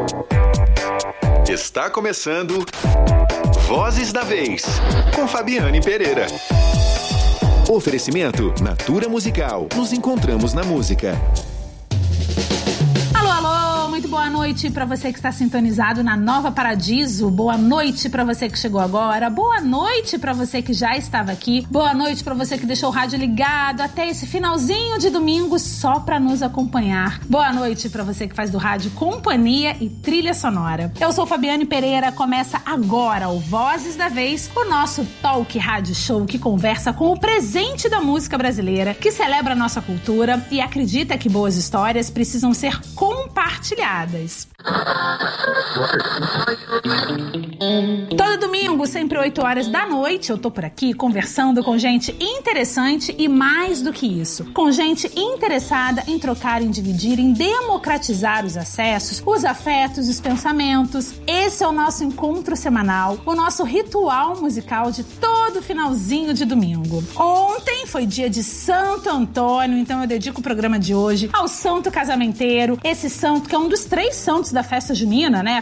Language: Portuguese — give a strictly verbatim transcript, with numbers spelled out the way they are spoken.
Está começando Vozes da Vez, com Fabiane Pereira. Oferecimento Natura Musical. Nos encontramos na música. Alô, alô, muito boa noite para você que está sintonizado na Nova Paradiso. Boa noite para você que chegou agora. Boa noite para você que já estava aqui. Boa noite para você que deixou o rádio ligado até esse finalzinho de domingo só para nos acompanhar. Boa noite para você que faz do rádio companhia e trilha sonora. Eu sou Fabiane Pereira. Começa agora o Vozes da Vez, o nosso talk rádio show que conversa com o presente da música brasileira, que celebra a nossa cultura e acredita que boas histórias precisam ser compartilhadas. Todo domingo, sempre oito horas da noite, eu tô por aqui conversando com gente interessante e mais do que isso, com gente interessada em trocar, em dividir, em democratizar os acessos, os afetos, os pensamentos. Esse é o nosso encontro semanal, o nosso ritual musical de todo finalzinho de domingo. Ontem foi dia de Santo Antônio, então eu dedico o programa de hoje ao santo casamenteiro, esse santo que é um dos três santos da festa junina, né?